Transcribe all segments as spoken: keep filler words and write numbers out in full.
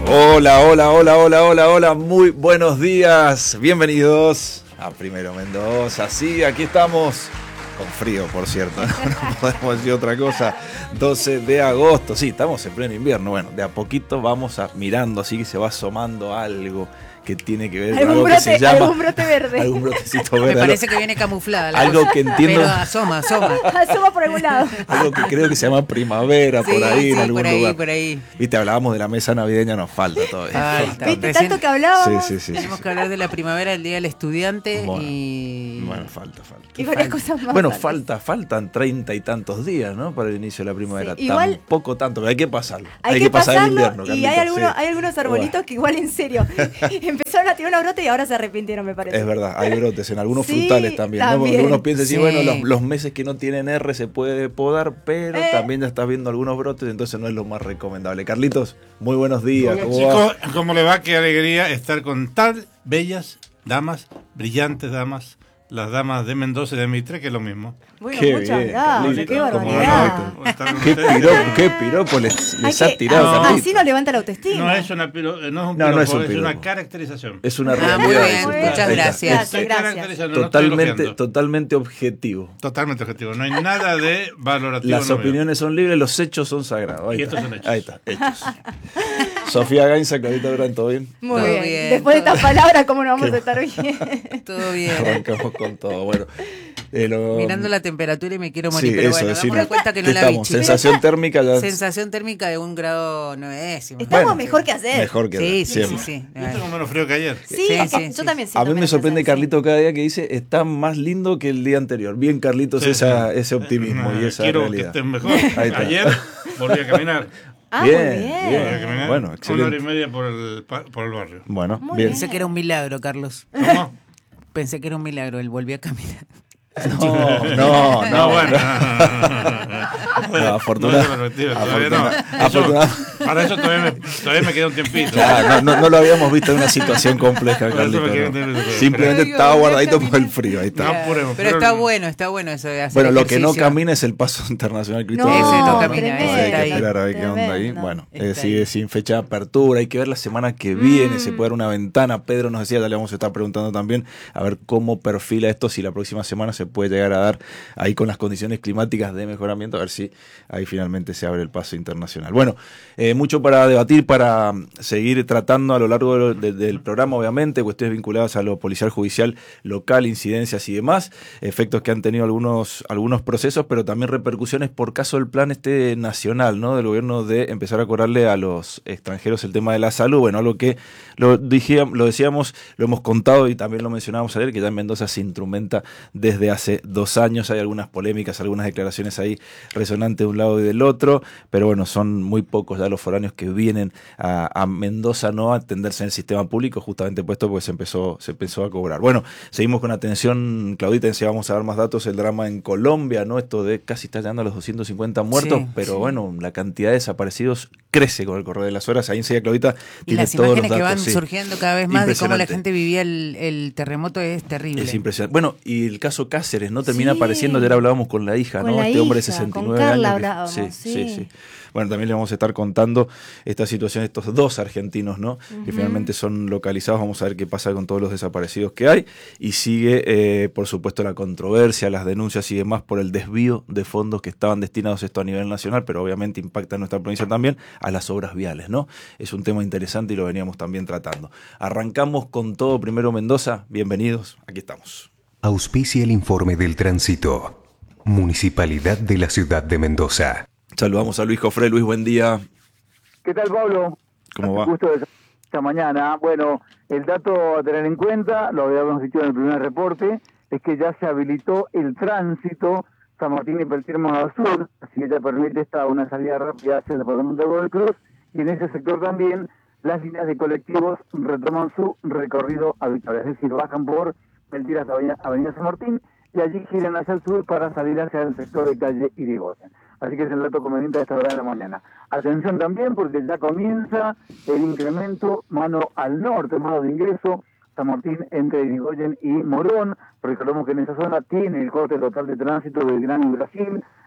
Hola, hola, hola, hola, hola, hola, muy buenos días, bienvenidos a Primero Mendoza. Sí, aquí estamos, con frío por cierto, no, no podemos decir otra cosa. doce de agosto, sí, estamos en pleno invierno. Bueno, de a poquito vamos a, mirando así que se va asomando algo que tiene que ver con algo brote, que se llama algún brote verde. Algún brotecito verde. Me parece que viene camuflada la Algo cosa, que entiendo. Pero asoma, asoma. Asoma por algún lado. Algo que creo que se llama primavera, Sí, por ahí, sí, en algún por ahí, lugar. por ahí. Viste, hablábamos de la mesa navideña, nos falta todavía. Falta. ¿Viste Recién- tanto que hablábamos? Sí, sí, sí. Tenemos que hablar de la primavera, el Día del Estudiante Bueno, y... Bueno, falta, falta. Y varias falta. cosas más. Bueno, antes. falta, faltan treinta y tantos días, ¿no? Para el inicio de la primavera. Sí, igual- Tampoco tanto, pero hay que pasarlo. Hay, que pasar el pasarlo invierno, y Carlitos, hay algunos, sí. hay algunos arbolitos Bueno, que igual en serio empezaron a tirar una brote y ahora se arrepintieron, me parece. es verdad, hay brotes en algunos Sí, frutales también, ¿no? también. Porque uno piensa, sí, Sí. bueno, los, los meses que no tienen R se puede podar, pero Eh. también ya estás viendo algunos brotes, entonces no es lo más recomendable. Carlitos, muy buenos días. Hola, ¿Cómo chicos, va? ¿cómo le va? Qué alegría estar con tan bellas damas, brillantes damas, las damas de Mendoza y de Mitre, que es lo mismo. Bueno, Qué muchas bien, gracias, Carlitos, qué cómo barbaridad. no, estar con Qué ustedes. piropo, qué piropo les, les Hay ha que- tirado, no, Carlitos. así no levanta la autoestima. No es, una piro- no es un No, piropo, no es un es piropo. una caracterización. Es una Ah, realidad. muy bien, es- muy ahí bien. está. muchas gracias. Estoy gracias. caracterizando, no estoy Totalmente, elogiando. totalmente objetivo. Totalmente objetivo. No hay nada de valorativo. Las no veo. opiniones son libres, los hechos son sagrados. Ahí Y está. estos son hechos. Ahí está, hechos. Sofía Gainza, Claudita Durán, ¿todo bien? Muy Todo bien. bien, Después de todo- estas palabras, ¿cómo no vamos Qué- a estar bien? Todo bien. Arrancamos con todo. Bueno, eh, lo- Mirando la temperatura y me quiero morir, Sí, pero eso, bueno, decime. damos cuenta que no ¿Qué la estamos? vi. Sensación térmica ya. Sensación térmica de un grado novésimo. Estamos Bueno, mejor que hacer. Mejor que Sí, sí, sí, siempre. sí. Yo tengo menos frío que ayer. Sí, Sí, es que sí, yo sí. también siento A mí me menos sorprende sensación. Carlito cada día que dice está más lindo que el día anterior. Bien, Carlitos, Sí, esa, sí. ese optimismo No, y esa quiero realidad. que estén mejor. Ahí está. Ayer volví a caminar. Ah, Bien, muy bien. bien. Volví a caminar Bueno, una excelente. hora y media por el, pa- por el barrio. Bueno, Muy bien. Pensé que era un milagro, Carlos. ¿Cómo? Pensé que era un milagro, él volvió a caminar. No, no, no. No, bueno. No, afortunado- No, perspectiva, todavía no. afortunado- Eso- afortunado- para eso todavía me, todavía me queda un tiempito. Claro, no, no, no lo habíamos visto en una situación compleja, Por eso me Carlito. quedé no. entendido. Simplemente Pero- estaba guardadito Pero- por el frío, ahí está. No apuremos, pero pero- está bueno, está bueno eso de hacer Bueno, lo que no ejercicio. camina es el paso internacional, Cristo. No, Ese no camina, tremendo, ese Hay está que ahí. esperar a ver qué onda ahí. Tremendo. Bueno, Está eh, sigue ahí. sin fecha de apertura. Hay que ver la semana que viene. Mm. Se puede dar una ventana. Pedro nos decía, ya le vamos a estar preguntando también a ver cómo perfila esto. Si la próxima semana se puede llegar a dar ahí con las condiciones climáticas de mejoramiento. A ver si ahí finalmente se abre el paso internacional. Bueno, eh, mucho para debatir, para mm, seguir tratando a lo largo de- de- del programa, obviamente. Cuestiones vinculadas a lo policial, judicial, local, incidencias y demás. Efectos que han tenido algunos, algunos procesos, pero también repercusiones por caso del plan este nacional, ¿no? Del gobierno de empezar a cobrarle a los extranjeros el tema de la salud. Bueno, algo que lo, dije, lo decíamos, lo hemos contado y también lo mencionábamos ayer, que ya en Mendoza se instrumenta desde hace dos años. Hay algunas polémicas, algunas declaraciones ahí resonantes de un lado y del otro, pero bueno, son muy pocos ya los foráneos que vienen a, a Mendoza, ¿no? A atenderse en el sistema público, justamente puesto porque se empezó, se empezó a cobrar. Bueno, seguimos con atención, Claudita, decía, vamos a dar más datos, el drama en Colombia, ¿no? Esto de casi está llegando a los doscientos cincuenta muertos, Sí, pero sí. bueno, la cantidad de desaparecidos crece con el correr de las horas. Ahí enseguida Claudita Y tiene las todos los imágenes que datos. van sí. surgiendo cada vez más de cómo la Impresionante. gente vivía el, el terremoto es terrible. Es impresionante. Bueno, y el caso Cáceres, ¿no? Termina Sí. apareciendo, ayer hablábamos con la hija, Con ¿no? la Este hombre de hija, sesenta y con nueve Carla años. que- hablábamos, sí, sí, sí. sí. Bueno, también le vamos a estar contando esta situación de estos dos argentinos, ¿no? Que finalmente son localizados. Vamos a ver qué pasa con todos los desaparecidos que hay. Y sigue, eh, por supuesto, la controversia, las denuncias y demás por el desvío de fondos que estaban destinados esto a nivel nacional, pero obviamente impacta en nuestra provincia también, a las obras viales, ¿no? Es un tema interesante y lo veníamos también tratando. Arrancamos con todo. Primero Mendoza, bienvenidos, aquí estamos. Auspicia el informe del tránsito. Municipalidad de la Ciudad de Mendoza. Saludamos a Luis Jofré. Luis, buen día. ¿Qué tal, Pablo? ¿Cómo va? Gusto de esta mañana. Bueno, el dato a tener en cuenta, lo habíamos dicho en el primer reporte, es que ya se habilitó el tránsito San Martín y Peltirmo al sur, así que ya permite esta una salida rápida hacia el departamento de Godoy Cruz, y en ese sector también las líneas de colectivos retoman su recorrido habitual, es decir, bajan por Peltir hasta Avenida, Avenida San Martín y allí giran hacia el sur para salir hacia el sector de calle Irigoyen. Así que es el dato conveniente a esta hora de la mañana. Atención también porque ya comienza el incremento mano al norte, mano de ingreso, San Martín entre Irigoyen y Morón. Recordemos que en esa zona tiene el corte total de tránsito del Gran y Brasil,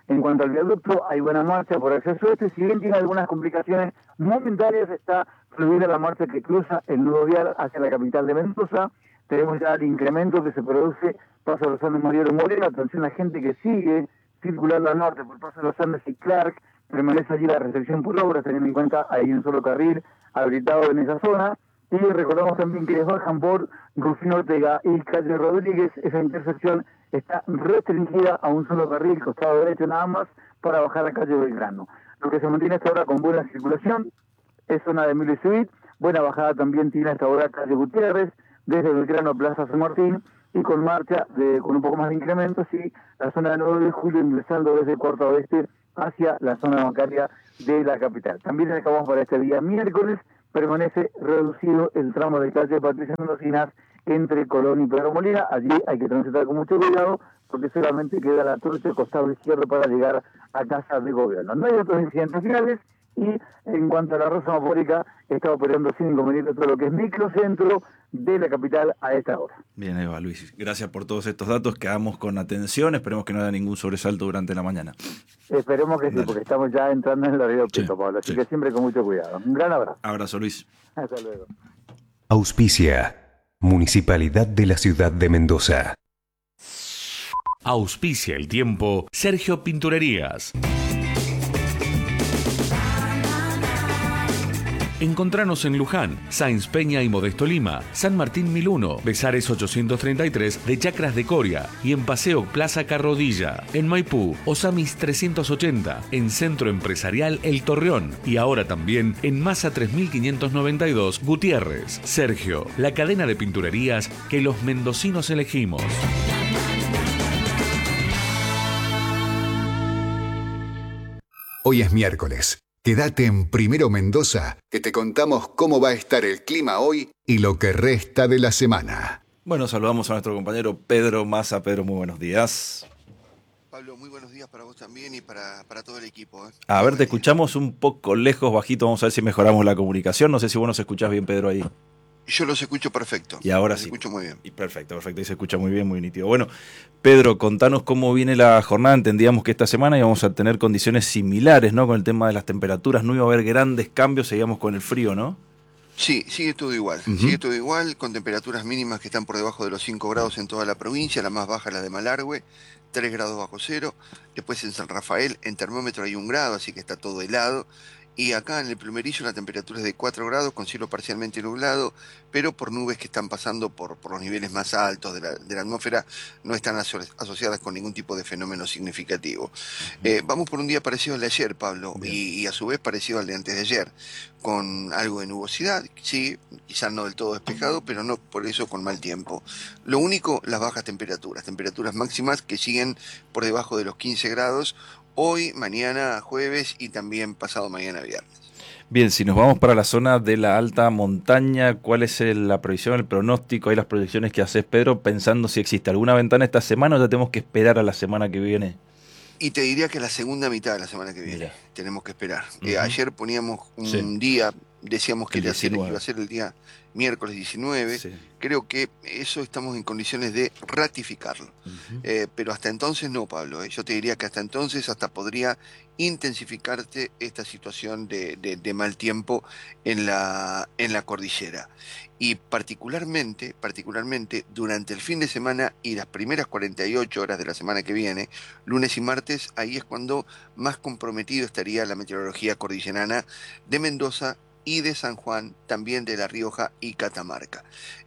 En cuanto al viaducto, hay buena marcha por acceso este, si bien tiene algunas complicaciones momentáneas, está fluida la marcha que cruza el nudo vial hacia la capital de Mendoza. Tenemos ya el incremento que se produce Paso de los Andes, Mariano Moreno. Atención a la gente que sigue circulando al norte por Paso de los Andes y Clark, permanece allí la restricción por obras, teniendo en cuenta hay un solo carril habilitado en esa zona. Y recordamos también que les bajan por Rufino Ortega y Calle Rodríguez. Esa intersección está restringida a un solo carril, costado derecho nada más, para bajar a Calle Belgrano. Lo que se mantiene hasta ahora con buena circulación es zona de Emilio Izuit. Buena bajada también tiene hasta ahora Calle Gutiérrez, desde Belgrano a Plaza San Martín, y con marcha de, con un poco más de incremento, sí, la zona de nueve de julio ingresando desde Puerto Oeste hacia la zona bancaria de la capital. También acabamos para este día miércoles, permanece reducido el tramo de calle Patricia Mendocinas entre Colón y Pedro Molina. Allí hay que transitar con mucho cuidado porque solamente queda la trucha costado izquierdo para llegar a Casa de Gobierno. No hay otros incidentes finales y en cuanto a la Rosa Mapórica está operando sin inconveniente todo lo que es microcentro de la capital a esta hora. Bien, Eva, Luis, gracias por todos estos datos, quedamos con atención, esperemos que no haya ningún sobresalto durante la mañana. Esperemos que Dale. Sí, porque estamos ya entrando en el horario Sí, pico, Pablo, así sí. que siempre con mucho cuidado. Un gran abrazo. Abrazo, Luis. Hasta luego. Auspicia. Municipalidad de la Ciudad de Mendoza. Auspicia el tiempo Sergio Pinturerías. Encontranos en Luján, Sáenz Peña y Modesto Lima, San Martín mil uno, Besares ochocientos treinta y tres de Chacras de Coria y en Paseo Plaza Carrodilla. En Maipú, Osamis trescientos ochenta, en Centro Empresarial El Torreón y ahora también en Masa tres mil quinientos noventa y dos Gutiérrez. Sergio, la cadena de pinturerías que los mendocinos elegimos. Hoy es miércoles. Quédate en Primero Mendoza, que te contamos cómo va a estar el clima hoy y lo que resta de la semana. Bueno, saludamos a nuestro compañero Pedro Massa. Pedro, muy buenos días. Pablo, muy buenos días para vos también y para, para todo el equipo. ¿eh? A ver, te escuchamos un poco lejos, bajito, vamos a ver si mejoramos la comunicación. No sé si vos nos escuchás bien, Pedro, ahí. Yo los escucho perfecto. Y ahora los sí. escucho muy bien. Y perfecto, perfecto. Y se escucha muy bien, muy nítido. Bueno, Pedro, contanos cómo viene la jornada. Entendíamos que esta semana íbamos a tener condiciones similares, ¿no? Con el tema de las temperaturas. No iba a haber grandes cambios, seguíamos con el frío, ¿no? Sí, sigue todo igual. Uh-huh. Sigue todo igual, con temperaturas mínimas que están por debajo de los cinco grados en toda la provincia. La más baja es la de Malargüe, tres grados bajo cero. Después en San Rafael, en termómetro hay un grado, así que está todo helado. Y acá en el Plumerillo la temperatura es de cuatro grados con cielo parcialmente nublado, pero por nubes que están pasando por, por los niveles más altos de la, de la atmósfera, no están aso asociadas con ningún tipo de fenómeno significativo. Eh, vamos por un día parecido al de ayer, Pablo, y, y a su vez parecido al de antes de ayer, con algo de nubosidad, sí, quizás no del todo despejado, pero no por eso con mal tiempo. Lo único, las bajas temperaturas, temperaturas máximas que siguen por debajo de los quince grados, hoy, mañana, jueves y también pasado mañana, viernes. Bien, si nos vamos para la zona de la alta montaña, ¿cuál es el, la previsión, el pronóstico y las proyecciones que haces, Pedro, pensando si existe alguna ventana esta semana o ya tenemos que esperar a la semana que viene? Y te diría que la segunda mitad de la semana que viene. Mira. Tenemos que esperar. Uh-huh. Eh, ayer poníamos un Sí. día, decíamos que El iba a ser- diecinueve. iba a ser el día miércoles diecinueve. Sí. Creo que eso estamos en condiciones de ratificarlo. Uh-huh. Eh, pero hasta entonces no, Pablo. eh. Yo te diría que hasta entonces hasta podría intensificarse esta situación de, de- de mal tiempo en la, en la cordillera. Y particularmente, particularmente durante el fin de semana y las primeras cuarenta y ocho horas de la semana que viene, lunes y martes, ahí es cuando más comprometido estaría la meteorología cordillerana de Mendoza y de San Juan, también de La Rioja y Catamarca.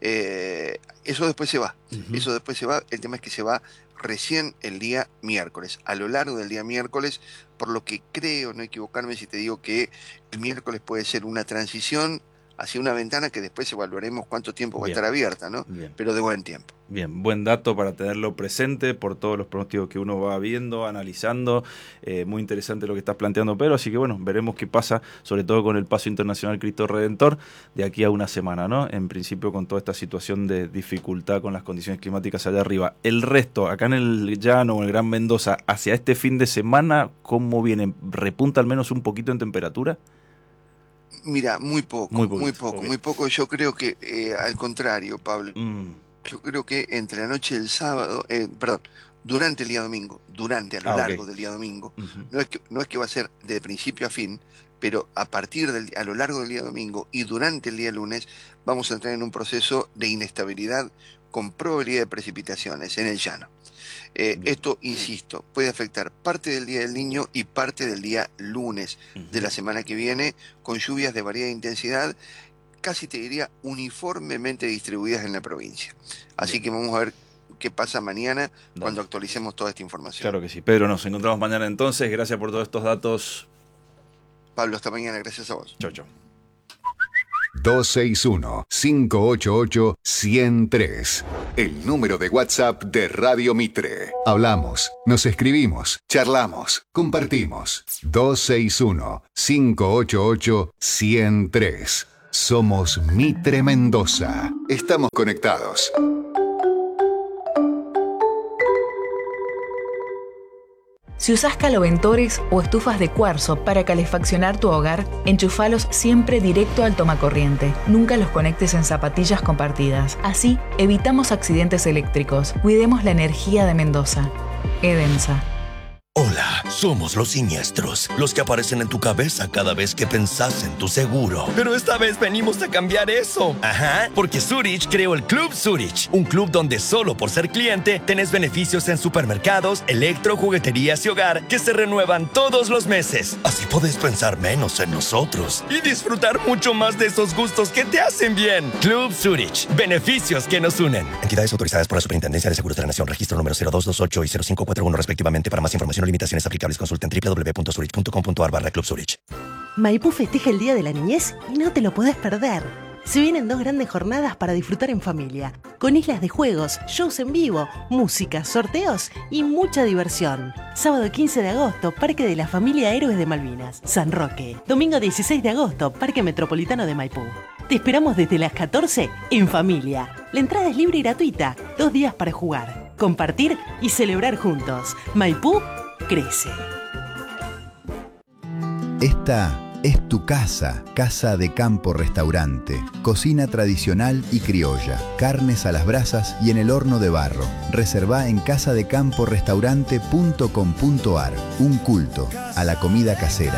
Eh, eso después se va, Uh-huh. eso después se va, el tema es que se va recién el día miércoles, a lo largo del día miércoles, por lo que creo no equivocarme si te digo que el miércoles puede ser una transición hacia una ventana que después evaluaremos cuánto tiempo va a Bien. estar abierta, ¿no? Bien. Pero de buen tiempo. Bien, buen dato para tenerlo presente por todos los pronósticos que uno va viendo, analizando. Eh, muy interesante lo que estás planteando, Pedro. Así que bueno, veremos qué pasa, sobre todo con el Paso Internacional Cristo Redentor, de aquí a una semana, ¿no? En principio con toda esta situación de dificultad con las condiciones climáticas allá arriba. El resto, acá en el llano o el Gran Mendoza, hacia este fin de semana, ¿cómo viene? ¿Repunta al menos un poquito en temperatura? Mira, muy poco, Muy muy, poquito, poco, ok. muy poco. Yo creo que eh, al contrario, Pablo. Mm, Yo creo que entre la noche del sábado, eh, perdón, durante el día domingo, durante, a lo Ah, largo ok. del día domingo. Ujú. No es que, no es que va a ser de principio a fin, pero a partir del, a lo largo del día domingo y durante el día lunes vamos a entrar en un proceso de inestabilidad con probabilidad de precipitaciones en el llano. Eh, Bien. esto, insisto, puede afectar parte del Día del Niño y parte del día lunes de la semana que viene, con lluvias de variada intensidad, casi te diría uniformemente distribuidas en la provincia. Así Bien. que vamos a ver qué pasa mañana Dale. cuando actualicemos toda esta información. Claro que sí. Pedro, nos encontramos mañana entonces. Gracias por todos estos datos. Pablo, hasta mañana, gracias a vos. Chau, chau. dos seis uno, cinco ocho ocho, uno cero tres. El número de WhatsApp de Radio Mitre. Hablamos, nos escribimos, charlamos, compartimos. dos seis uno, cinco ocho ocho, uno cero tres. Somos Mitre Mendoza. Estamos conectados. Si usás caloventores o estufas de cuarzo para calefaccionar tu hogar, enchufalos siempre directo al tomacorriente. Nunca los conectes en zapatillas compartidas. Así, evitamos accidentes eléctricos. Cuidemos la energía de Mendoza. Edensa. Hola, somos los siniestros, los que aparecen en tu cabeza cada vez que pensás en tu seguro. Pero esta vez venimos a cambiar eso. Ajá, porque Zurich creó el Club Zurich, un club donde solo por ser cliente tenés beneficios en supermercados, electro, jugueterías y hogar que se renuevan todos los meses. Así podés pensar menos en nosotros y disfrutar mucho más de esos gustos que te hacen bien. Club Zurich, beneficios que nos unen. Entidades autorizadas por la Superintendencia de Seguros de la Nación, registro número cero dos dos ocho y cero cinco cuatro uno respectivamente. Para más información o limitaciones aplicables, consulten doble u doble u doble u punto zurich punto com punto a r barra Club Zurich. Maipú festeja el Día de la Niñez y no te lo podés perder. Se vienen dos grandes jornadas para disfrutar en familia, con islas de juegos, shows en vivo, música, sorteos y mucha diversión. Sábado quince de agosto, Parque de la Familia Héroes de Malvinas, San Roque. Domingo dieciséis de agosto, Parque Metropolitano de Maipú. Te esperamos desde las catorce en familia. La entrada es libre y gratuita, dos días para jugar, compartir y celebrar juntos. Maipú crece. Esta es tu casa, Casa de Campo Restaurante. Cocina tradicional y criolla, carnes a las brasas y en el horno de barro. Reservá en casa de campo restaurante punto com punto a r. Un culto a la comida casera.